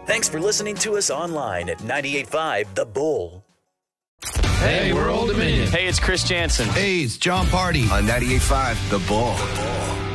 Thanks for listening to us online at 98.5 The Bull. Hey, we're Old Dominion. Hey, it's Chris Jansen. Hey, it's John Party. On 98.5 The Bull.